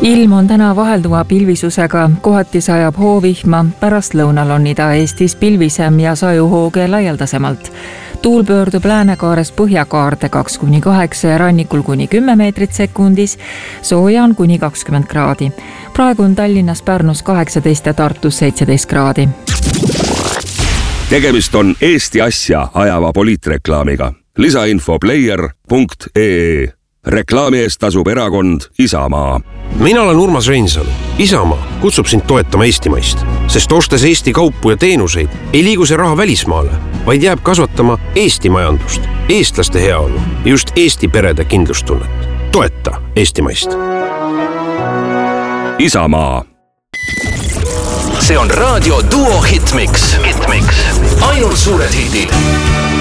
Ilm on täna vahelduva pilvisusega, kohati sajab hoovihma, pärast lõunal on Ida-Eestis pilvisem ja sajuhooge laialdasemalt. Tuul pöördub läänekaarest põhjakaarde 2-8 ja rannikul kuni 10 meetrit sekundis, sooja on kuni 20 kraadi. Praegu on Tallinnas, Pärnus 18 ja Tartus 17 kraadi. Tegemist on Eesti asja ajava poliitreklaamiga. Lisainfo player.ee. Reklaami eest tasub erakond Isamaa. Mina olen Urmas Reinsalu. Isamaa kutsub sind toetama eestimaist, sest ostes Eesti kaupu ja teenuseid ei liigu see raha välismaale, vaid jääb kasvatama Eesti majandust, eestlaste heaolu ja just Eesti perede kindlustunnet. Toeta eestimaist. Isamaa. See on Raadio Duo Hitmix. Ainult suured hitid.